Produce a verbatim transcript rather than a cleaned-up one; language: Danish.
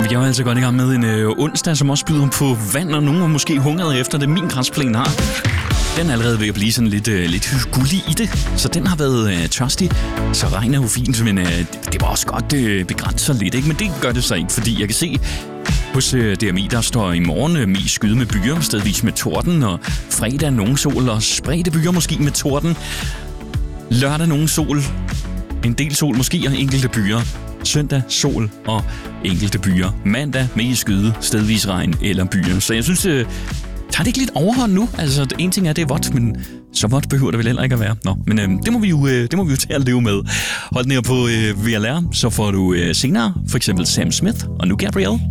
vi er jo altså godt i gang med en øh, onsdag, som også byder på vand, og nogen har måske hungret efter det. Min græsplæne har. Den er allerede ved at blive sådan lidt, øh, lidt gullig i det, så den har været øh, tørstig. Så regn er jo fint, men øh, det var også godt øh, begrænset lidt, ikke? Men det gør det så ikke, fordi jeg kan se hos øh, D M I, der står i morgen øh, mest skyde med byer, stedvis med torden, og fredag nogen sol og spredte byer måske med torden. Lørdag nogen sol, en del sol måske og enkelte byer. Søndag sol og enkelte byer. Mandag mest skyde, stedvis regn eller byer. Så jeg synes, øh, tager det ikke lidt overhånd nu? Altså, en ting er, det er vådt, men så vådt behøver det vel heller ikke at være. Nå, men øh, det, må vi jo, øh, det må vi jo til at leve med. Hold den her på øh, V L R, så får du øh, senere for eksempel Sam Smith og nu Gabrielle.